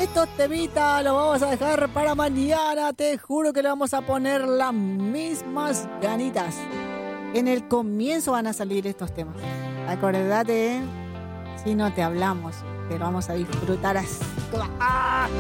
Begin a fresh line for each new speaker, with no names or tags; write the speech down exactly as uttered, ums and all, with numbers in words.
estos temitas los vamos a dejar para mañana. Te juro que le vamos a poner las mismas ganitas. En el comienzo van a salir estos temas. Acordate, si no te hablamos, pero vamos a disfrutar así. ¡Ah!